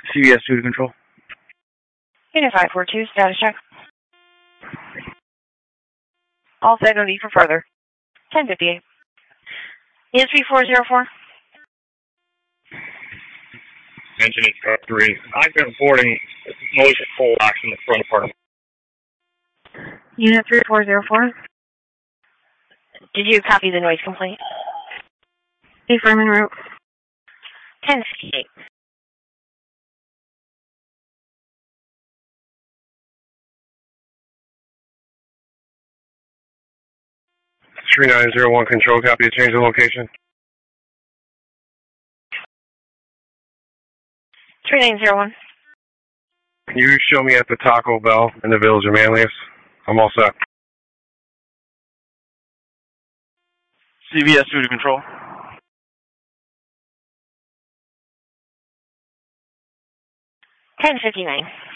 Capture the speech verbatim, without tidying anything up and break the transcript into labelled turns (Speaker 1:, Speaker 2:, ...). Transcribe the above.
Speaker 1: C V S two to control.
Speaker 2: Unit five four two, status check. All set, no need for further. ten fifty-eight. Unit three four zero four.
Speaker 3: Engine is car three. I've been reporting noise of coal ash in the front apartment.
Speaker 2: Unit three four zero four. Did you copy the noise complaint? Affirm en route. ten fifty-eight.
Speaker 3: three nine zero one control, copy to change the location.
Speaker 2: three nine zero one.
Speaker 3: Can you show me at the Taco Bell in the village of Manlius? I'm all set.
Speaker 1: C V S two to control.
Speaker 2: ten fifty-nine.